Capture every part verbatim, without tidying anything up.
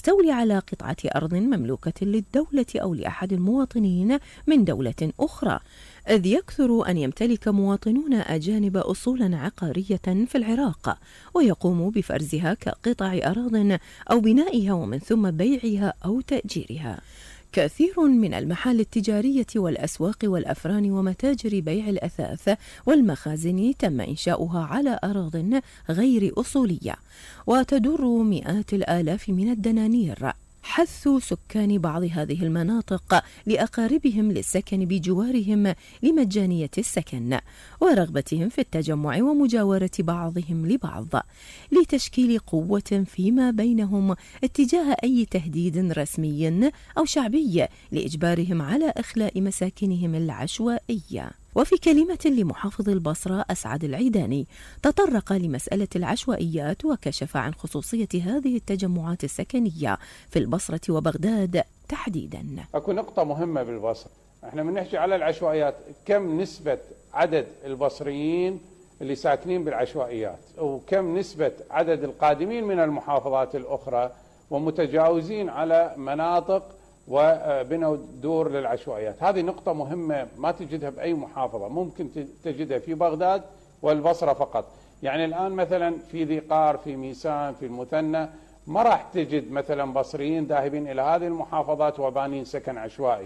يستولي على قطعة أرض مملوكة للدولة أو لأحد المواطنين من دولة أخرى، إذ يكثر أن يمتلك مواطنون أجانب أصولا عقارية في العراق ويقوموا بفرزها كقطع أراضٍ أو بنائها ومن ثم بيعها أو تأجيرها. كثير من المحال التجارية والأسواق والأفران ومتاجر بيع الأثاث والمخازن تم إنشاؤها على أراضٍ غير أصولية، وتدر مئات الآلاف من الدنانير. حث سكان بعض هذه المناطق لأقاربهم للسكن بجوارهم لمجانية السكن، ورغبتهم في التجمع ومجاورة بعضهم لبعض لتشكيل قوة فيما بينهم اتجاه أي تهديد رسمي أو شعبي لإجبارهم على إخلاء مساكنهم العشوائية. وفي كلمة لمحافظ البصرة أسعد العيداني تطرق لمسألة العشوائيات وكشف عن خصوصية هذه التجمعات السكنية في البصرة وبغداد تحديدا. أكو نقطة مهمة بالبصرة، احنا من نحكي على العشوائيات، كم نسبة عدد البصريين اللي ساكنين بالعشوائيات، وكم نسبة عدد القادمين من المحافظات الأخرى ومتجاوزين على مناطق وبنوا دور للعشوائيات. هذه نقطة مهمة ما تجدها بأي محافظة، ممكن تجدها في بغداد والبصرة فقط. يعني الآن مثلا في ذي قار، في ميسان، في المثنى، ما راح تجد مثلا بصريين ذاهبين إلى هذه المحافظات وبانين سكن عشوائي.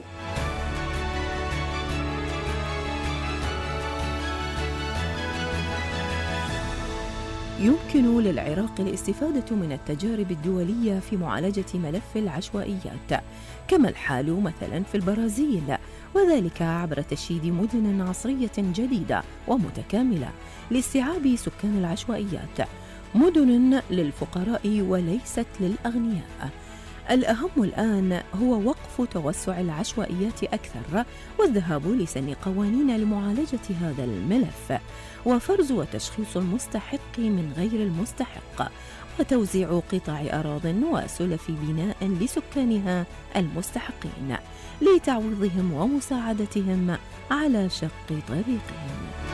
يمكن للعراق الاستفادة من التجارب الدولية في معالجة ملف العشوائيات، كما الحال مثلا في البرازيل، وذلك عبر تشييد مدن عصرية جديدة ومتكاملة لاستيعاب سكان العشوائيات، مدن للفقراء وليست للأغنياء. الأهم الآن هو وقف توسع العشوائيات أكثر، والذهاب لسن قوانين لمعالجة هذا الملف، وفرز وتشخيص المستحق من غير المستحق، وتوزيع قطع أراضٍ وسلف بناء لسكانها المستحقين لتعويضهم ومساعدتهم على شق طريقهم.